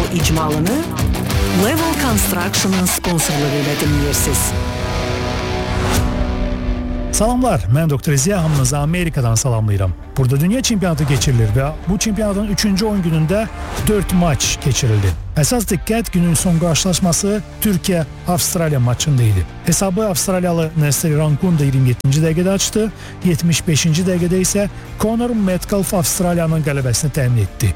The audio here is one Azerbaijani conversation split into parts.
icmalını Level Construction'ın sponsorluğu ilə dinləyirsiniz. Salamlar, mən Dr. Ziya, hamınızı Amerikadan salamlayıram. Burada dünya çempionatı geçirilir və bu çempionatın 3-cü 10 günündə 4 maç keçirildi. Əsas diqqət günün son qarşılaşması Türkiyə-Avstraliya maçında idi. Hesabı Avstraliyalı Nestor Rankunda 27-ci dəqiqədə açdı, 75-ci dəqiqədə isə Conor Metcalf Avstraliyanın qələbəsini təmin etdi.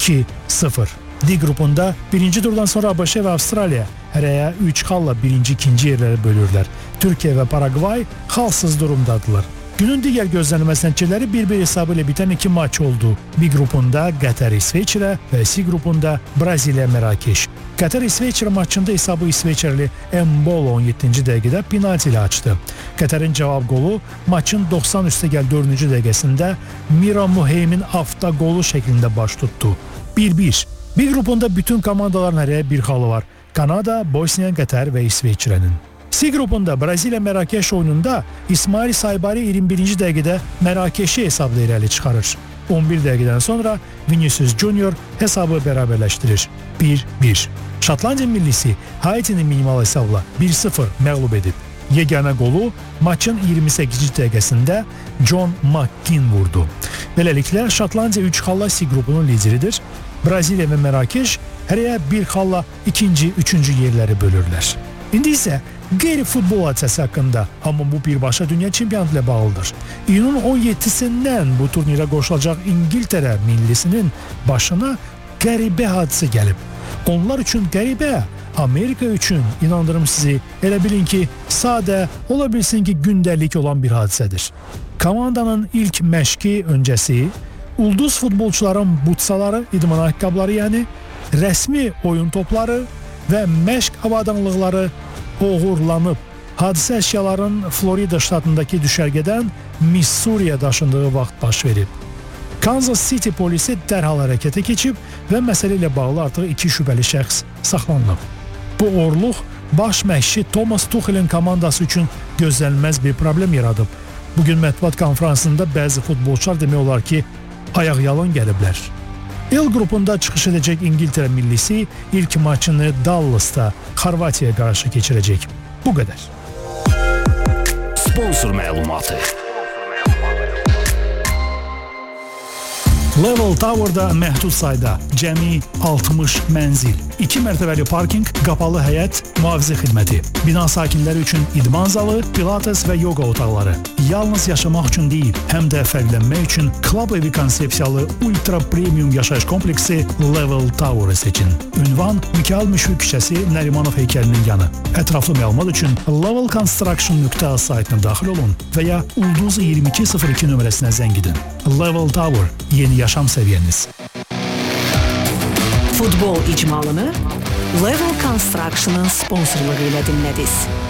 2-0. D qrupunda birinci turdan sonra ABŞ və Avstraliya hərəyə 3 xalla birinci-ikinci yerləri bölürlər. Türkiyə və Paragvay xalsız durumdadılar. Günün digər gözlənilməz nəticələri 1-1 hesabı ilə bitən 2 maç oldu. B qrupunda Qətər İsveçrə və C qrupunda Braziliya Mərakeş. Qətər İsveçrə maçında hesabı İsveçrəli Embolo 17-ci dəqiqədə penalti ilə açdı. Qətərin cavab qolu maçın 90+4-cü dəqiqəsində Mira Muheymin avtoqolu şəklində baş tutdu. 1-1. B qrupunda bütün komandaların hərəyə bir xalı var. Kanada, Bosniya, Qətər və İsveçrənin. C qrupunda Braziliya Mərakeş oyununda İsmail Saybari 21-ci dəqiqədə Mərakeşi hesabla irəli çıxarır. 11 dəqiqədən sonra Vinicius Junior hesabı bərabərləşdirir. 1-1. Şotlandiya millisi Haitini minimal hesabla 1-0 məğlub edib. Yeganə qolu maçın 28-ci dəqiqəsində John McKean vurdu. Beləliklə Şotlandiya 3 xalla C qrupunun lideridir. Braziliya və Mərakeş hərəyə bir xalla ikinci, üçüncü yerləri bölürlər. İndi isə qeyri-futbol hadisəsi haqqında, amma bu birbaşa dünya çempionatı ilə bağlıdır. İyunun 17-sindən bu turnirə qoşulacaq İngiltərə millisinin başına qəribə hadisə gəlib. Onlar üçün qəribə, Amerika üçün, inandırım sizi, elə bilin ki, sadə, ola bilsin ki, gündəlik olan bir hadisədir. Komandanın ilk məşqi öncəsi ulduz futbolçuların butsaları, idman ayaqqabıları, yəni rəsmi oyun topları və məşq avadanlıqları oğurlanıb. Hadisə əşyaların Florida ştatındakı düşərgədən Missouriya daşındığı vaxt baş verib. Kansas City polisi dərhal hərəkətə keçib və məsələ ilə bağlı artıq 2 şübhəli şəxs saxlanılıb. Bu uğurluq baş məşqçi Thomas Tuchel'in komandası üçün gözlənilməz bir problem yaradıb. Bugün mətbuat konferansında bəzi futbolçular demək olar ki, ayaqyalın gəliblər. L qrupunda çıxış edəcək İngiltərə millisi ilk maçını Dallasda Xorvatiyaya qarşı keçirəcək. Bu qədər. Sponsor məlumatı. Level Tower'da məhdud sayda cəmi 60 mənzil, 2 mərtəbəli parking, qapalı həyət, mühafizə xidməti, bina sakinləri üçün idman zalı, pilates və yoga otaqları. Yalnız yaşamaq üçün deyil, həm də fərqlənmək üçün klub evi konsepsiyalı ultra premium yaşayış kompleksi Level Tower'ı seçin. Ünvan Mikayıl Müşfiq küçəsi, Nərimanov heykəlinin yanı. Ətraflı məlumat üçün levelconstruction.az saytına daxil olun və ya Ulduz 2202 nömrəsinə zəng edin. Level Tower, yeni yaşam səviyyəniz. Futbol icmalını Level Construction'ın sponsorluğu ilə dinlədiniz.